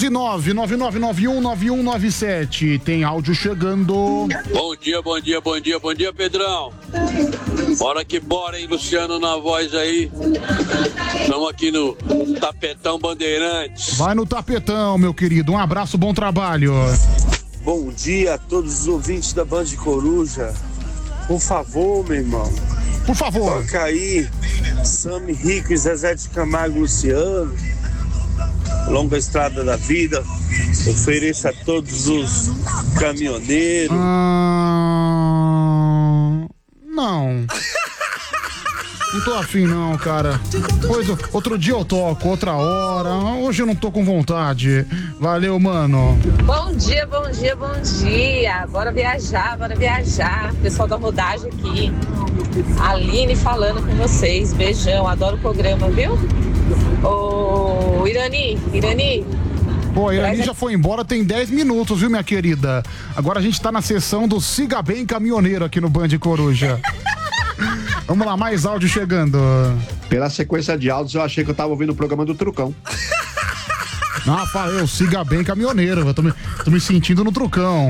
11999919197. Tem áudio chegando. Bom dia, Pedrão. Bora que bora, hein, Luciano na voz aí. Estamos aqui no Tapetão Bandeirantes. Vai no Tapetão, meu querido. Um abraço, bom trabalho. Bom dia a todos os ouvintes da Band Coruja. Por favor, meu irmão. Por favor. Toca aí Sam Rico e Zezé de Camargo e Luciano. Longa Estrada da Vida. Ofereça a todos os caminhoneiros. Não. Não tô afim não, cara. Pois, outro dia eu toco, outra hora. Hoje eu não tô com vontade. Valeu, mano. Bom dia. Bora viajar. Pessoal da rodagem aqui. Aline falando com vocês. Beijão, adoro o programa, viu? Ô, Irani. Pô, a Irani já foi embora tem 10 minutos, viu, minha querida? Agora a gente tá na sessão do Siga Bem Caminhoneiro aqui no Band Coruja. Vamos lá, mais áudio chegando. Pela sequência de áudios, eu achei que eu tava ouvindo o programa do Trucão. Ah, falei, eu Siga Bem Caminhoneiro. Eu tô me sentindo no Trucão.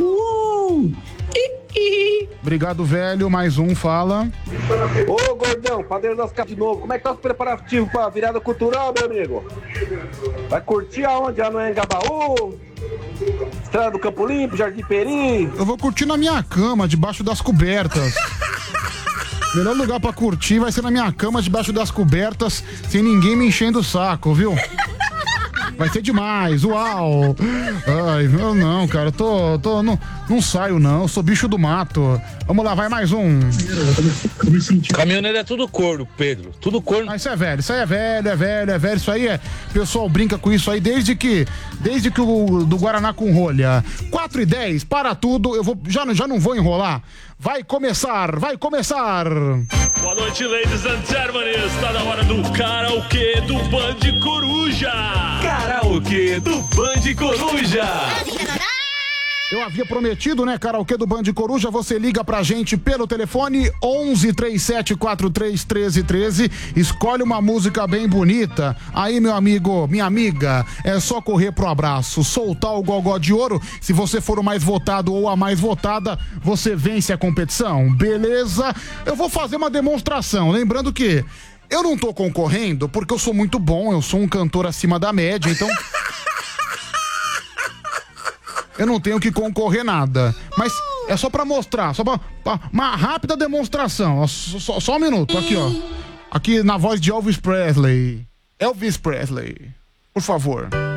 Obrigado, velho. Mais um, fala. Ô, gordão, padeiro das casas de novo. Como é que tá os preparativos pra virada cultural, meu amigo? Vai curtir aonde? Já no Engabaú? Estrada do Campo Limpo, Jardim Peri? Eu vou curtir na minha cama, debaixo das cobertas. Melhor lugar pra curtir vai ser na minha cama, debaixo das cobertas, sem ninguém me enchendo o saco, viu? Vai ser demais, uau! Ai, eu não, cara, não saio não, eu sou bicho do mato. Vamos lá, vai mais um. Caminhoneiro é tudo corno, Pedro, tudo corno. Ah, isso é velho, isso aí é... O pessoal brinca com isso aí desde que o do Guaraná com rolha. 4:10, para tudo, eu vou, já não vou enrolar. Vai começar! Boa noite, ladies and gentlemen. Está na hora do karaokê do Band Coruja. Karaokê do Band Coruja. Eu havia prometido, né, karaokê do Band Coruja, você liga pra gente pelo telefone 1137431313, escolhe uma música bem bonita, aí meu amigo, minha amiga, é só correr pro abraço, soltar o gogó de ouro, se você for o mais votado ou a mais votada, você vence a competição, beleza? Eu vou fazer uma demonstração, lembrando que eu não tô concorrendo porque eu sou muito bom, eu sou um cantor acima da média, então... Eu não tenho que concorrer nada. Mas é só pra mostrar, só pra uma rápida demonstração. Ó, só um minuto, aqui, ó. Aqui na voz de Elvis Presley. Por favor.